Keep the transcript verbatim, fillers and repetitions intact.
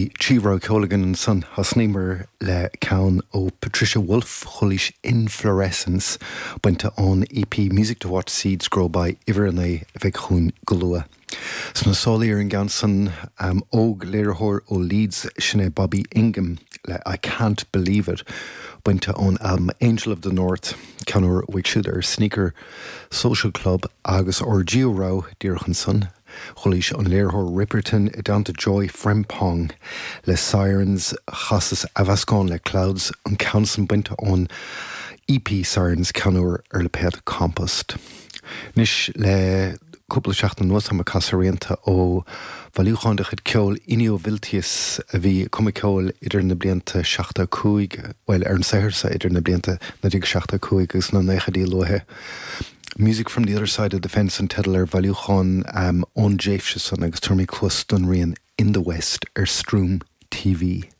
Bhí Chiro Coligan son hasnímer le caun ó Patricia Wolf cholis Inflorescence buinte on E P Music to Watch Seeds Grow by Iverne bheith chun golua. Sna sólaíar an gansan um, óg léirthóir ó Leeds sinné Bobby Ingham le I Can't Believe It buinte on album Angel of the North canúir bhuiig siúd ar Sneaker Social Club agus Orgeo Rao díorchan son. Cholis an léirthóir Ripperton i danta Joy Frempong le Sirens chasas Avascon le Clouds an cansan buinte on E P Sirens canúir ar le Pet Compost. Nis le cúpla seach na nuas am casaríanta ó bhailiúcháin de chud ceol Inio Viltius a bhí cuma ceol idir na blianta seachta cúig, well ar an saoirsa idir na blianta na dig seachta cúig agus na néchadí lothe. Music from the Other Side of the Fence and Tedler Valuchan um, on Jefferson agus Turmi Clus Dunrian in the West er Stroom T V.